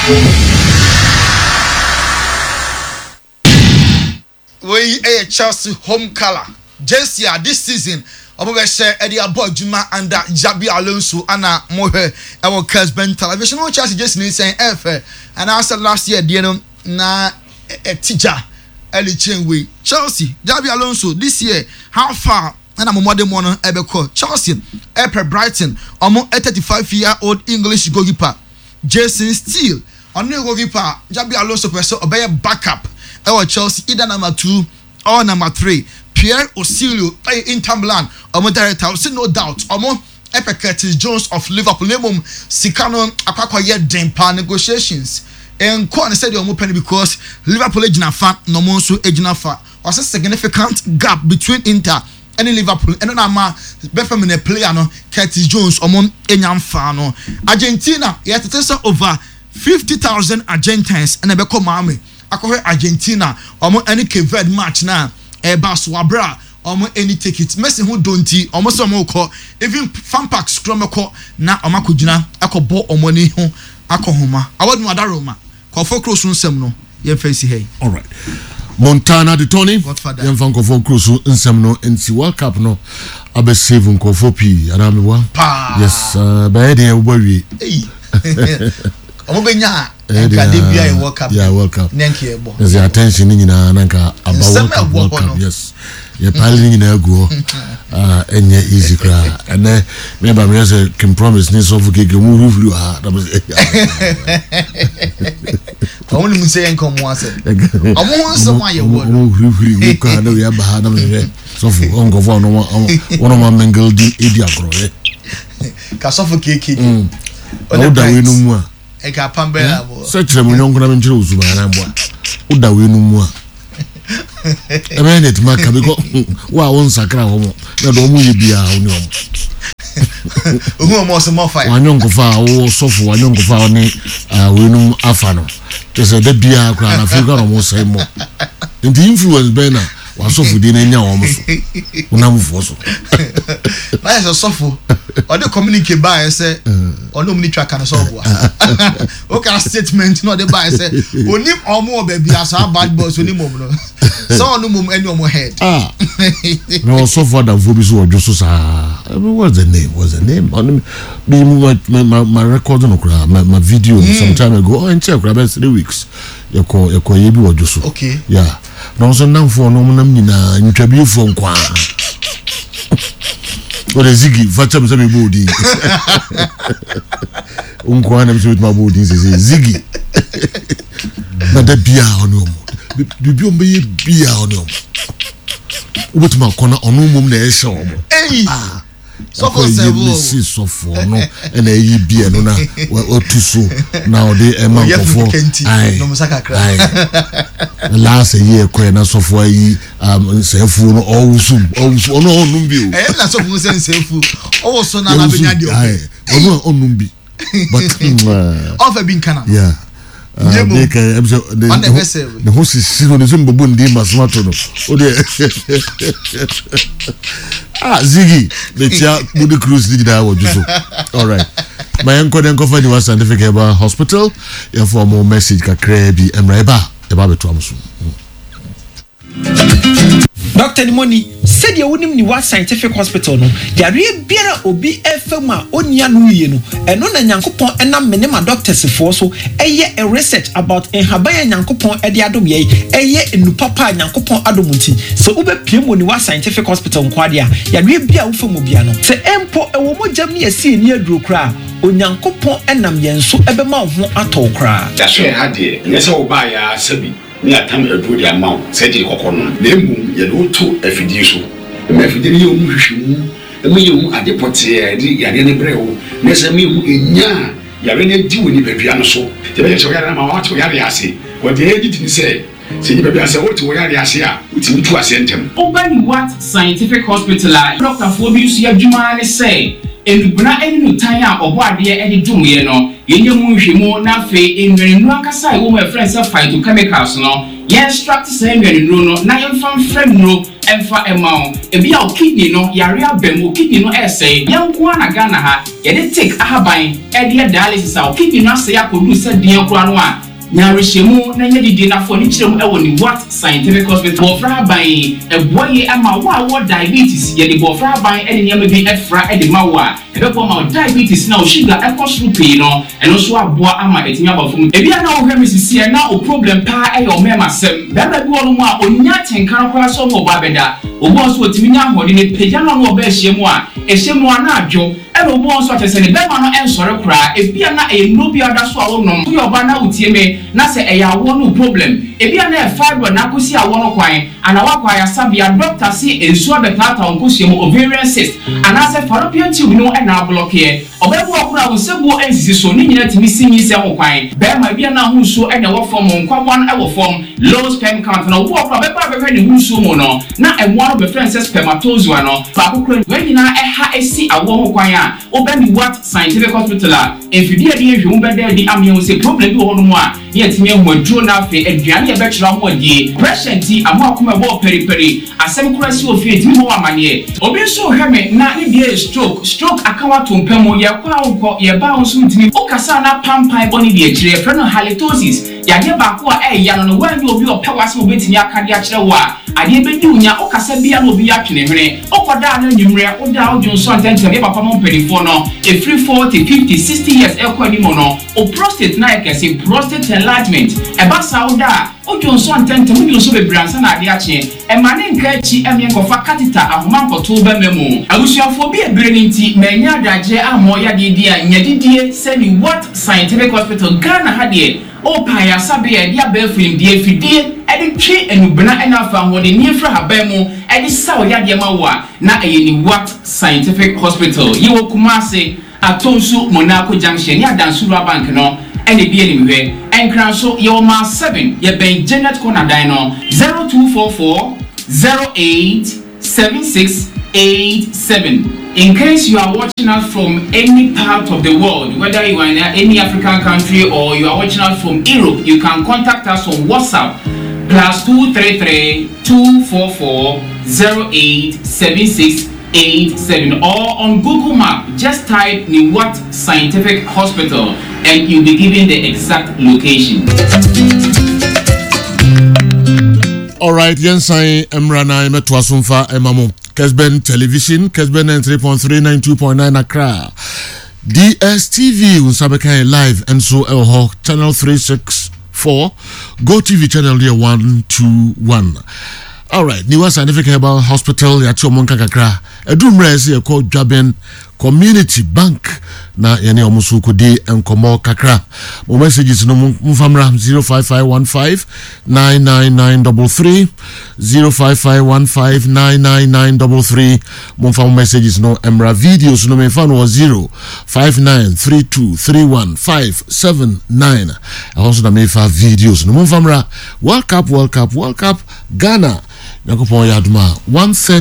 We a Chelsea home color. Jersey this season. Obobeshe Eddie Abojuma and Jabi Alonso Anna Mohe our Casben television. No Chelsea just need saying F. And I said last year, na teacher early change Chelsea Jabi Alonso this year. How far? And I'm a modern one Ebeko Chelsea Epe Brighton. Almost a 35-year-old English goalkeeper. Jason Steele. On new goalkeeper Jabi Alonso person obey backup. Our Chelsea either number 2 or number 3. Pierre Osilio Inter Milan. Director, see no doubt. Epe Curtis Jones of Liverpool. Nemum Sikano Akwakoye Dempa negotiations. And Kwan said you're open because Liverpool ejina fa no monso ejina fa. Was a significant gap between Inter and Liverpool. And na ma befemine player no Curtis Jones omon enyam fa no. Argentina yet it is over 50,000 Argentines and ebeko mame. Akohe Argentina any Cape Verde match na Baswabra any ticket Messi who don't almost even fan pack scrum na omakujina akobo omoni ho akohoma awadu adaroma kofo cross nsem no ye face hey. All right, Montana the Tony yem fan kofo cross nsem no nti World Cup no abe save nkofo pi anamewa yes ba dey obawie omobenya Academia in World Cup. Yeah, World Cup. Nenkiebo. There's the attention in nanka about World Cup. Yes. You're piling in a go. And yeah, easy cry. And then remember me as a can promise needs of cake move you are. That was only say come once. I want someone you would. We can't know you have had so for uncle one of my mingle idiot. Casofo cake. Oh, that we no more. Eka pambela bo. Search them nyongo na menjiro uzuba na mbwa. Uda we no mu a. Ebe net maka biko wa won sakra homo. Na do mu ye bia oni homo. Ohu mo so mo fire. Wanyongo fa wo sofu wanyongo fa oni we no afa no. Tese de bia kra na Africa no mo sai mo. Nti influence be na wa sofu de na nya homo so. Una mu fo so. Na so sofu. Or the communicate by say or no mini track and so okay statement no the by say oni omo baby as bad boys oni mom no so no mom any omo head no so for that for be so just so what's the name my record no my video some time ago and check about 3 weeks yeko yebi wojoso okay yeah no so nam for no nam nyina ntwabi fo nkwa or the Ziggy, Fatcham Sammy Bodi. Unquanam with my body, Ziggy. But the beer on you. The beer on you. What my corner on no mum ne show. Hey! So for so for no, and a beer no na or two so now they a month before. I last a year, Quena so for say food all soon, no numbi. I am not so good self also now on numbi. But offer being canna. Yeah. The host is sitting on the same babundi masmato. Ziggy, the chair would the cruise did that. All right. My uncle then covered the scientific hospital. You for more message, Kakrabi, and Reba, about the Thompson. Dr. Nimoni said you wouldn't need what scientific hospital no. There are better obi efema onya no ye no. Eno na Nyankopon enam me ne ma doctors for so eye a research about enhabaya Nyankopon e de adom ye eye enupapa Nyankopon adom nti. So ube piem woni what scientific hospital nkwade a ya bia wo fam bia no. Se empo ewo mogam ne asi eni aduro kra Onyankopon enam ye nso ebema ho atokra. That's where had the yes o ba ya sabi. Ni atam edu di amount said the kokono na emu ye do to afidie so me afidie ye omu hwehwemu emu ye omu adepote ye yare ne brɛ o na se me emu enya yare ne di woni badua no so te be che yare ma wato yare ase wo de ye di ni se ni badua se wo to yare ase a utimi tu ase ntem Obani what scientific hospital Dr. Fobi su adwuma ne say enubra enu tan a obo ade e de dwumye no yenye mu hwemu na fe enwenu akasa e wo ma friends phytochemicals no ye extract say enwenu no na yemfam frem no emfa emao ebi a kidney no yare abem kidney no essay yanko na Ghana ha ye dey take ahaban e dey dialysis a kidney no say akodu se den kura no a nyarehemu na nyadidi na fo ni kirem e woni what scientific hospital bofra ban eboye ama wo diabetes ye dey bofra ban e dey nyama bi efra e dey mawa e be ko ma diabetes na o sugar e ko suru pe no eno so aboa ama etimi abafum ebi na wo hwe misisi e na o problem pa e yo mema sem baba bi wo no a onya tenkan kwa so mo ba beda obo so otimi nya hode ne peja no no ba ehemu a ehemu na adwo e no obo so atese ne bema no ensore kra ebi na e no bi ada so a wo nom yo ba na utie me na se e ya wo no problem ebi na e fibroid na kosi a wo no kwan ana wa kwa ya sabia doctor si enso abetata onkosi mo ovarian cyst ana se fallopian tube no e na block here obebu akura wo sebo ensisi so ni nyina timi sinyi se ho kwan bema bia na hu so e na wo form nkwawan e wo form low sperm count na wo akura beba beba ni hu so mo no na e wo no be friend spermatozoa no ba akura we nyina e ha esi awo ho kwan a obeni what scientific hospital a enfidi e de ehwe beda di amye se problem bi ho no mo a ye timi ho aduro na afi aduane e be kira ho adie pressure ti amo akoma bo periperi asem kura si ofie timi ho amane obi so hweme na ne bia stroke akawa tompamo ye kwa onko ye ba onso ntimi okasa na pampan boni bi akire friend halitosis ya de ba ko e ya no wan obi opewase obetimi akade akire wo a ade be di unya okasa bia no obi atwene hwene okoda na nyumre oda ojonso antente ye papa mo perifo no e free 40 50 60 years e kwa ni mo no o prostate na ekese prostate enlargement e ba sauda ojonso antente mo jonso bebransa na ade ache e mane nka chi emye kofa catheter ahoma nkoto ba memu agusuafo bi ebere nti menya adaje amo ya didi a nyadidie semi what scientific hospital Ghana hadie o pa ya sabe ya dia ba film die fidie edi twe enubena ena fa hode ni efra haban mu edi sawo ya de mawa na eyeni what scientific hospital yiwo Kumase atonsu Monaco junction ya dansuru bank no ene bi eni hwe enkran so ye ma 7 ye ben Janet Corner dino 0244 087687. In case you are watching us from any part of the world, whether you are in any African country or you are watching us from Europe, you can contact us on WhatsApp +233 244 087687 or on Google Map. Just type Niwat Scientific Hospital and you'll be given the exact location. Alright, Yensai Emrana Emetwasumfa Emamo Kesben Television, Kesben 3.3 92.9 Accra. DSTV Unsabeka live and so channel 364 Go TV channel here 121. Alright, Niwa Scientific Herbal Hospital Yacho Monka Kakra. Edum Resi called Jaben Community Bank na yene omusuku di enkomo kakra. Mo messages no mfamra 05515 99933 05515 mo mfam messages no emra videos no me fan was 059323159. Also na me fa videos no mfamra World Cup Ghana. Nakopon Yaduma 130